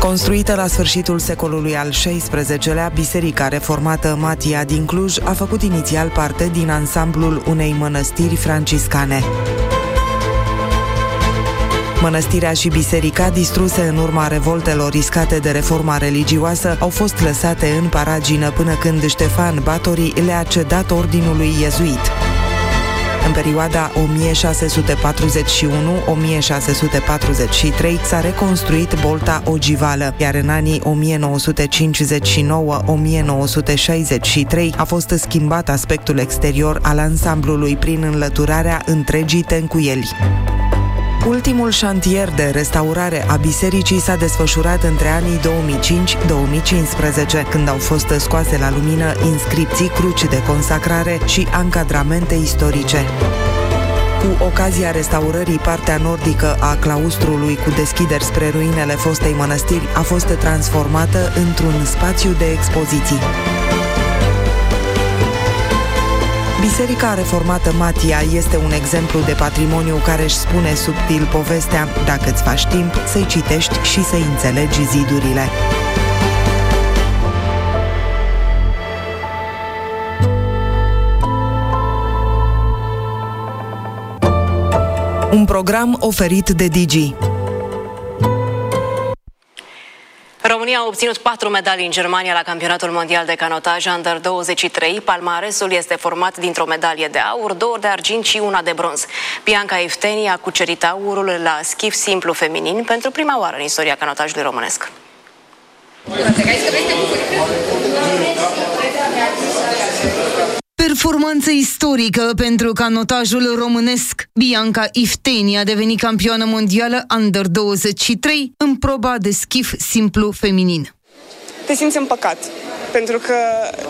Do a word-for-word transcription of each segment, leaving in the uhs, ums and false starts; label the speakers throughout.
Speaker 1: Construită la sfârșitul secolului al șaisprezecelea, biserica reformată Matia din Cluj a făcut inițial parte din ansamblul unei mănăstiri franciscane. Mănăstirea și biserica, distruse în urma revoltelor riscate de reforma religioasă, au fost lăsate în paragină până când Ștefan Batory le-a cedat ordinului iezuit. În perioada o mie șase sute patruzeci și unu - o mie șase sute patruzeci și trei s-a reconstruit bolta ogivală, iar în anii o mie nouă sute cincizeci și nouă - o mie nouă sute șaizeci și trei a fost schimbat aspectul exterior al ansamblului prin înlăturarea întregii tencuieli. Ultimul șantier de restaurare a bisericii s-a desfășurat între anii două mii cinci - două mii cincisprezece, când au fost scoase la lumină inscripții, cruci de consacrare și ancadramente istorice. Cu ocazia restaurării, partea nordică a claustrului cu deschideri spre ruinele fostei mănăstiri a fost transformată într-un spațiu de expoziții. Biserica reformată Matia este un exemplu de patrimoniu care își spune subtil povestea, dacă îți faci timp să-i citești și să-i înțelegi zidurile. Un program oferit de Digi.
Speaker 2: România a obținut patru medalii în Germania la campionatul mondial de canotaj Under douăzeci și trei. Palmaresul este format dintr-o medalie de aur, două de argint și una de bronz. Bianca Ifteni a cucerit aurul la schif simplu feminin pentru prima oară în istoria canotajului românesc.
Speaker 3: Performanță istorică pentru canotajul românesc. Bianca Ifteni a devenit campioană mondială Under douăzeci și trei în proba de schif simplu feminin.
Speaker 4: Te simți împăcat, pentru că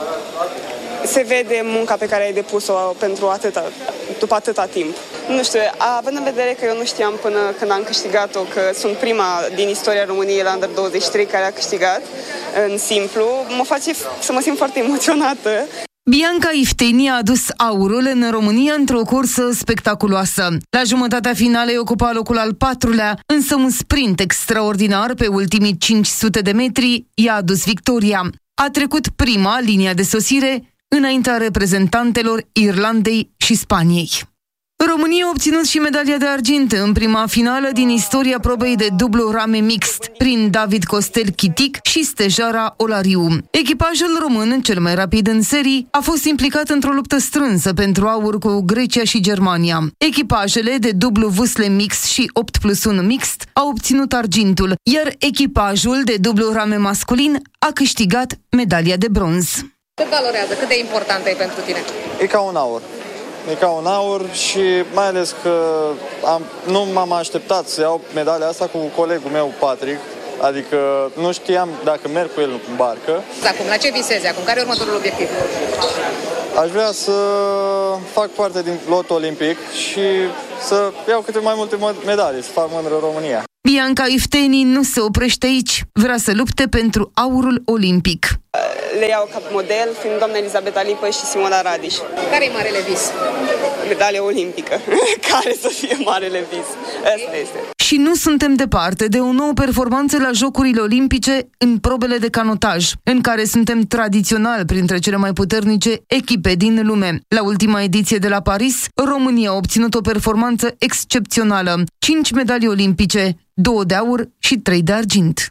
Speaker 4: se vede munca pe care ai depus-o pentru atâta, după atâta timp. Nu știu, având în vedere că eu nu știam până când am câștigat-o că sunt prima din istoria României la Under douăzeci și trei care a câștigat în simplu, mă face să mă simt foarte emoționată.
Speaker 3: Bianca Ifteni a adus aurul în România într-o cursă spectaculoasă. La jumătatea finalei ocupa locul al patrulea, însă un sprint extraordinar pe ultimii cinci sute de metri i-a adus victoria. A trecut prima linia de sosire înaintea reprezentantelor Irlandei și Spaniei. România a obținut și medalia de argint în prima finală din istoria probei de dublu rame mixt, prin David Costel Chitic și Stejara Olariu. Echipajul român, cel mai rapid în serii, a fost implicat într-o luptă strânsă pentru aur cu Grecia și Germania. Echipajele de dublu vâsle mixt și opt plus unu mixt au obținut argintul, iar echipajul de dublu rame masculin a câștigat medalia de bronz.
Speaker 5: Cât valorează? Cât de importantă e pentru tine?
Speaker 6: E ca un aur. E ca un aur și mai ales că am, nu m-am așteptat să iau medalia asta cu colegul meu, Patrick. Adică nu știam dacă merg cu el în barcă.
Speaker 5: Acum, la ce visezi acum? Care e următorul obiectiv?
Speaker 6: Aș vrea să fac parte din lotul olimpic și să iau câte mai multe medalii, să fac mândră România.
Speaker 3: Bianca Ifteni nu se oprește aici. Vrea să lupte pentru aurul olimpic.
Speaker 4: Le iau ca model, fiind doamna Elisabeta Lipă și Simona Radiș.
Speaker 5: Care e marele vis?
Speaker 4: Medalia olimpică. Care să fie marele vis? Asta este.
Speaker 3: Și nu suntem departe de o nouă performanță la Jocurile Olimpice în probele de canotaj, în care suntem tradițional printre cele mai puternice echipe din lume. La ultima ediție de la Paris, România a obținut o performanță excepțională. Cinci medalii olimpice, două de aur și trei de argint.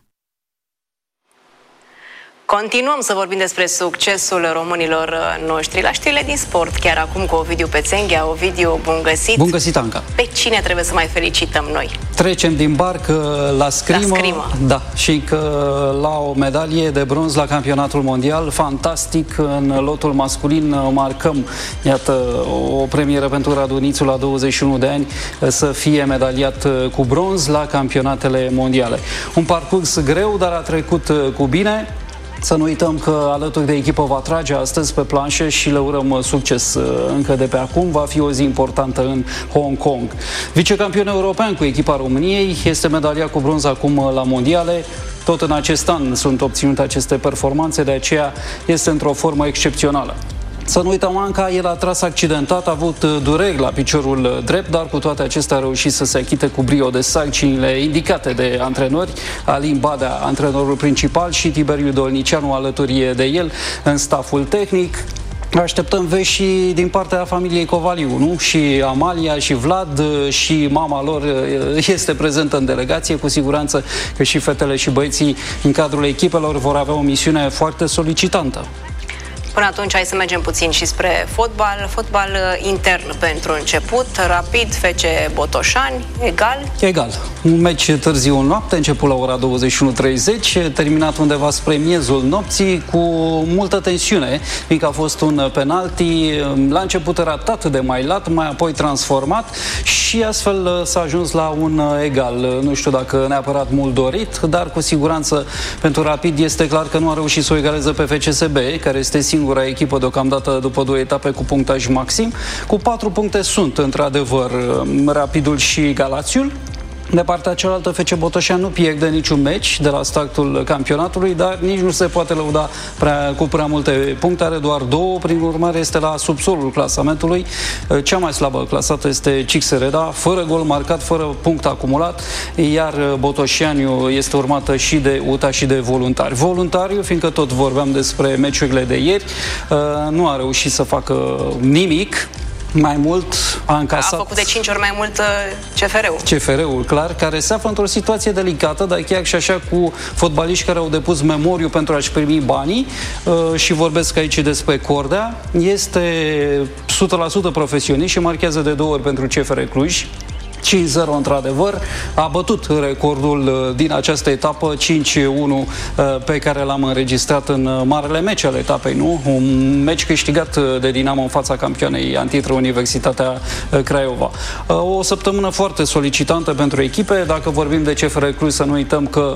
Speaker 2: Continuăm să vorbim despre succesul românilor noștri la știrile din sport, chiar acum cu Ovidiu Pețenghea. Ovidiu, bun găsit!
Speaker 7: Bun găsit, Anca!
Speaker 2: Pe cine trebuie să mai felicităm noi?
Speaker 7: Trecem din barcă la scrimă,
Speaker 2: la scrimă.
Speaker 7: Da, și că la o medalie de bronz la campionatul mondial, fantastic, în lotul masculin marcăm, iată, o premieră pentru Radu Nițu la douăzeci și unu de ani, să fie medaliat cu bronz la campionatele mondiale. Un parcurs greu, dar a trecut cu bine. Să nu uităm că alături de echipă va trage astăzi pe planșă și le urăm succes încă de pe acum. Va fi o zi importantă în Hong Kong. Vicecampion european cu echipa României, este medaliat cu bronz acum la mondiale. Tot în acest an sunt obținute aceste performanțe, de aceea este într-o formă excepțională. Să nu uităm, Anca, el a tras accidentat, a avut dureri la piciorul drept, dar cu toate acestea a reușit să se achite cu brio de sarcinile indicate de antrenori. Alin Badea, antrenorul principal, și Tiberiu Dolnicianu alături de el în staful tehnic. Așteptăm vești și din partea familiei Covaliu, nu? Și Amalia și Vlad și mama lor este prezentă în delegație. Cu siguranță că și fetele și băieții în cadrul echipelor vor avea o misiune foarte solicitantă.
Speaker 2: Până atunci, hai să mergem puțin și spre fotbal. Fotbal intern pentru început. Rapid, F C Botoșani, egal?
Speaker 7: Egal. Un meci târziu în noapte, început la ora douăzeci și unu treizeci, terminat undeva spre miezul nopții, cu multă tensiune, fiindcă a fost un penalti. La început ratat de Mailat, mai apoi transformat și astfel s-a ajuns la un egal. Nu știu dacă neapărat mult dorit, dar cu siguranță pentru Rapid este clar că nu a reușit să o egaleze pe F C S B, care este singura echipă deocamdată după două etape cu punctaj maxim. Cu patru puncte sunt, într-adevăr, Rapidul și Galațiul. De partea cealaltă, F C Botoșani nu pierde niciun meci de la startul campionatului, dar nici nu se poate lăuda prea, cu prea multe puncte, are doar două, prin urmare este la subsolul clasamentului. Cea mai slabă clasată este Cixereda, fără gol marcat, fără punct acumulat, iar Botoșaniu este urmată și de U T A și de Voluntari. Voluntariu, fiindcă tot vorbeam despre meciurile de ieri, nu a reușit să facă nimic. Mai mult a încasat...
Speaker 2: A făcut de cinci ori mai mult C F R-ul.
Speaker 7: C F R-ul, clar, care se află într-o situație delicată, dar chiar și așa cu fotbaliști care au depus memoriu pentru a-și primi banii, și vorbesc aici despre Cordea, este o sută la sută profesionist și marchează de două ori pentru C F R Cluj. cinci zero, într-adevăr, a bătut recordul din această etapă, cinci unu, pe care l-am înregistrat în marele meci al etapei, nu? Un meci câștigat de Dinamo în fața campioanei antitră, Universitatea Craiova. O săptămână foarte solicitantă pentru echipe. Dacă vorbim de C F R Cluj, să nu uităm că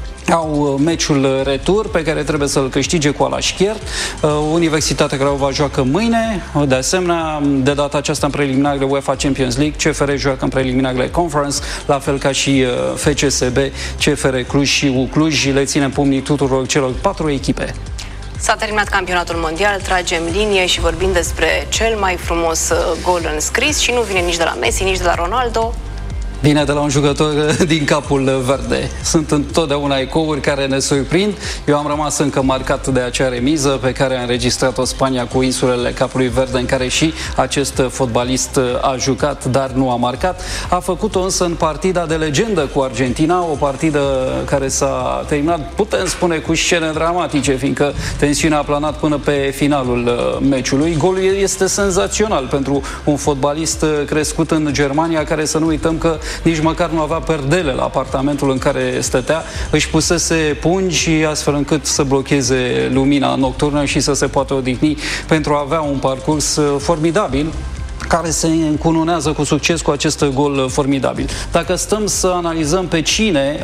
Speaker 7: au meciul retur pe care trebuie să-l câștige cu Alașchier. Universitatea Craiova joacă mâine, de asemenea, de data aceasta în preliminarele UEFA Champions League. C F R joacă în preliminarele Conference, la fel ca și F C S B, C F R Cluj și U Cluj. Le ținem pumnii tuturor celor patru echipe.
Speaker 2: S-a terminat campionatul mondial, tragem linie și vorbim despre cel mai frumos gol înscris și nu vine nici de la Messi, nici de la Ronaldo.
Speaker 7: Vine de la un jucător din capul verde. Sunt întotdeauna ecouri care ne surprind. Eu am rămas încă marcat de acea remiză pe care a înregistrat-o Spania cu insulele capului verde, în care și acest fotbalist a jucat, dar nu a marcat. A făcut-o însă în partida de legendă cu Argentina, o partidă care s-a terminat, putem spune, cu scene dramatice, fiindcă tensiunea a planat până pe finalul meciului. Golul este senzațional pentru un fotbalist crescut în Germania, care, să nu uităm că nici măcar nu avea perdele la apartamentul în care stătea, își pusese pungi astfel încât să blocheze lumina nocturnă și să se poată odihni pentru a avea un parcurs formidabil, care se încununează cu succes cu acest gol formidabil. Dacă stăm să analizăm pe cine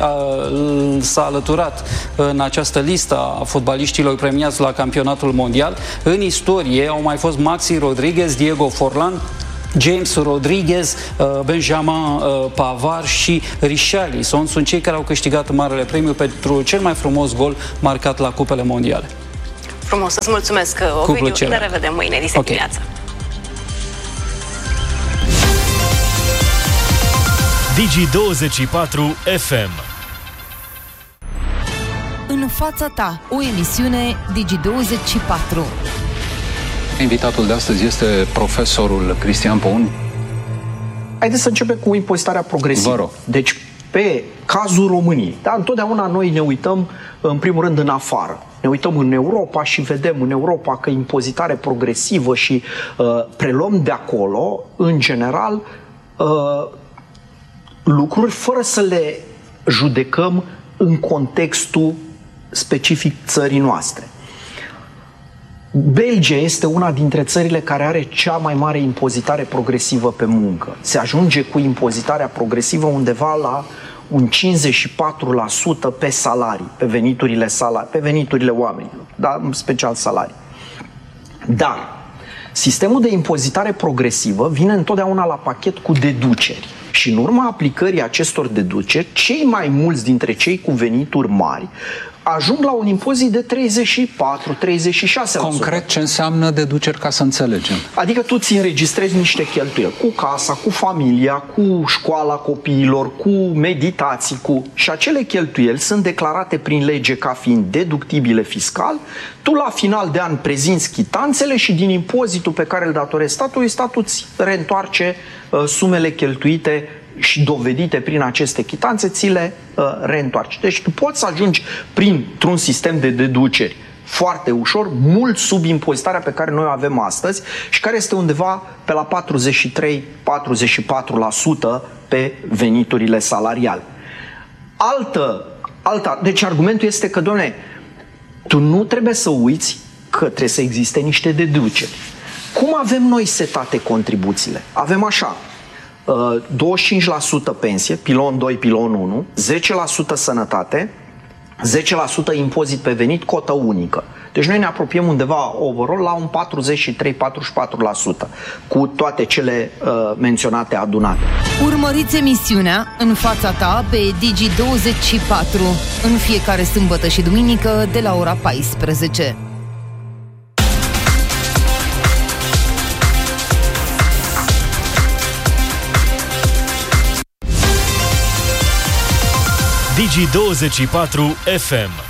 Speaker 7: s-a alăturat în această listă a fotbaliștilor premiați la campionatul mondial, în istorie au mai fost Maxi Rodriguez, Diego Forlan, James Rodriguez, Benjamin Pavard și Richarlison sunt cei care au câștigat marele premiu pentru cel mai frumos gol marcat la cupele mondiale.
Speaker 2: Frumos, îți mulțumesc, Ovidiu. Ne revedem mâine, dis okay. dimineața.
Speaker 8: Digi douăzeci și patru F M.
Speaker 3: În fața ta, o emisiune Digi douăzeci și patru.
Speaker 9: Invitatul de astăzi este profesorul Cristian Poun.
Speaker 10: Haideți să începem cu impozitarea progresivă.
Speaker 9: Vă rog.
Speaker 10: Deci, pe cazul României, da, întotdeauna noi ne uităm, în primul rând, în afară. Ne uităm în Europa și vedem în Europa că impozitare progresivă și uh, preluăm de acolo, în general, uh, lucruri fără să le judecăm în contextul specific țării noastre. Belgia este una dintre țările care are cea mai mare impozitare progresivă pe muncă. Se ajunge cu impozitarea progresivă undeva la un cincizeci și patru la sută pe salarii, pe veniturile, salari, pe veniturile oamenilor, dar în special salarii. Dar sistemul de impozitare progresivă vine întotdeauna la pachet cu deduceri. Și în urma aplicării acestor deduceri, cei mai mulți dintre cei cu venituri mari ajung la un impozit de treizeci și patru treizeci și șase la sută.
Speaker 9: Concret, ce înseamnă deduceri, ca să înțelegem?
Speaker 10: Adică tu ți înregistrezi niște cheltuieli cu casa, cu familia, cu școala copiilor, cu meditații, cu... și acele cheltuieli sunt declarate prin lege ca fiind deductibile fiscal. Tu la final de an prezinți chitanțele și din impozitul pe care îl datorezi statului, statul îți reîntoarce uh, sumele cheltuite și dovedite prin aceste chitanțe, ți le uh, reîntoarce. Deci tu poți să ajungi printr-un sistem de deduceri foarte ușor, mult sub impozitarea pe care noi o avem astăzi și care este undeva pe la patruzeci și trei patruzeci și patru la sută pe veniturile salariale. Altă, alta, deci argumentul este că, doamne, tu nu trebuie să uiți că trebuie să existe niște deduceri. Cum avem noi setate contribuțiile? Avem așa: douăzeci și cinci la sută pensie, pilon doi, pilon unu, zece la sută sănătate, zece la sută impozit pe venit, cotă unică. Deci noi ne apropiem undeva overall la un patruzeci și trei patruzeci și patru la sută cu toate cele uh, menționate adunate.
Speaker 3: Urmăriți emisiunea În fața ta pe Digi douăzeci și patru în fiecare sâmbătă și duminică de la ora paisprezece.
Speaker 8: Digi douăzeci și patru F M.